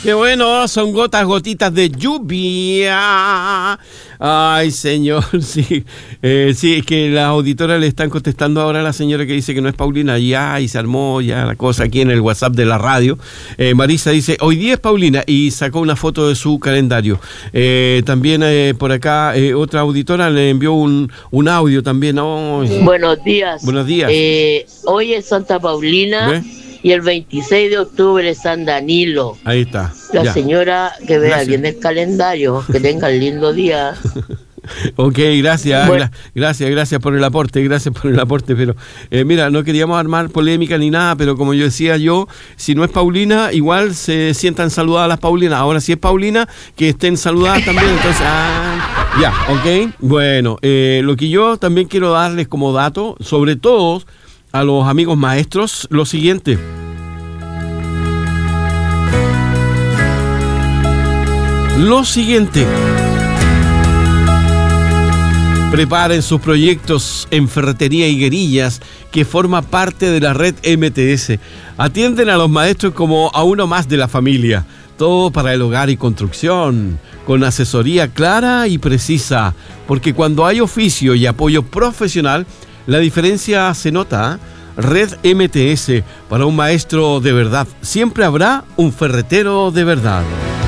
Qué bueno, son gotitas de lluvia. Ay, señor, sí. Sí, es que las auditoras le están contestando ahora a la señora que dice que no es Paulina. Ya, y se armó ya la cosa aquí en el WhatsApp de la radio. Marisa dice, hoy día es Paulina, y sacó una foto de su calendario. También por acá otra auditora le envió un audio también. Oh, buenos días. Buenos días. Hoy es Santa Paulina. ¿Ve? Y el 26 de octubre es San Danilo. Ahí está. La ya. Señora que vea bien el calendario, que tenga el lindo día. Ok, gracias, bueno. Gracias por el aporte, pero mira, no queríamos armar polémica ni nada, pero como yo decía si no es Paulina, igual se sientan saludadas las Paulinas. Ahora si es Paulina, que estén saludadas también, entonces, ya, ok. Bueno, lo que yo también quiero darles como dato, sobre todo a los amigos maestros, lo siguiente. Preparen sus proyectos en Ferretería Higuerillas, que forma parte de la red MTS. Atienden a los maestros como a uno más de la familia. Todo para el hogar y construcción, con asesoría clara y precisa. Porque cuando hay oficio y apoyo profesional, la diferencia se nota. Red MTS, para un maestro de verdad. Siempre habrá un ferretero de verdad.